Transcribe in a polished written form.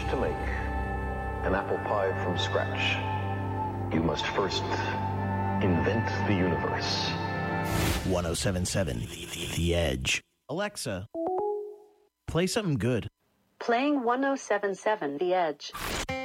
to make an apple pie from scratch, you must first invent the universe. 107.7 The Edge. Alexa, play something good. Playing 107.7 The Edge.